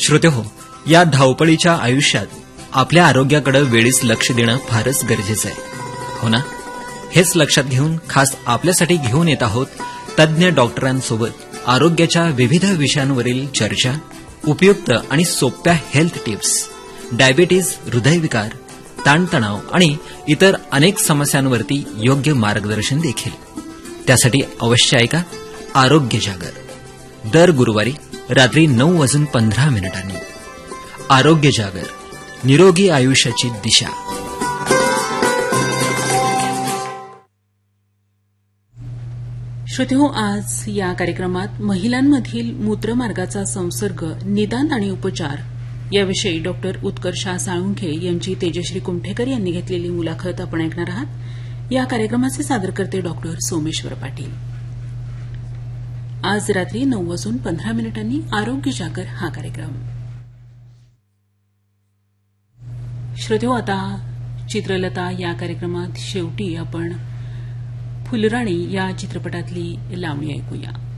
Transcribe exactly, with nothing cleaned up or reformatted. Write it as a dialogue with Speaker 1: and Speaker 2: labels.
Speaker 1: श्रोतेहो, या धावपळीच्या आयुष्यात आपल्या आरोग्याकडे वेळीच लक्ष देणं फारच गरजेचं आहे, हो ना? हेच लक्षात घेऊन खास आपल्यासाठी घेऊन येत आहोत तज्ज्ञ डॉक्टरांसोबत आरोग्याच्या विविध विषयांवरील चर्चा, उपयुक्त आणि सोप्या हेल्थ टिप्स, डायबिटीज, हृदयविकार, ताणतणाव आणि इतर अनेक समस्यांवरती योग्य मार्गदर्शन देखील. त्यासाठी अवश्य ऐका आरोग्य जागर. दर गुरुवारी रात्री नऊ वाजून पंधरा मिनिटांनी. आरोग्य जागर, निरोगी आयुष्याची दिशा.
Speaker 2: श्रोतेहो, आज या कार्यक्रमात महिलांमधील मूत्रमार्गाचा संसर्ग, निदान आणि उपचार याविषयी डॉक्टर उत्कर्षा साळुंखे यांची तेजश्री कुमठेकर यांनी घेतलेली मुलाखत आपण ऐकणार आहात. या कार्यक्रमाचे सादरकर्ते डॉक्टर सोमेश्वर पाटील. आज रात्री नऊ वाजून पंधरा मिनिटांनी आरोग्य जागर हा कार्यक्रम. श्रोतेहो, आता चित्रलता या कार्यक्रमात शेवटी आपण फुलराणी या चित्रपटातली लावणी ऐकूया.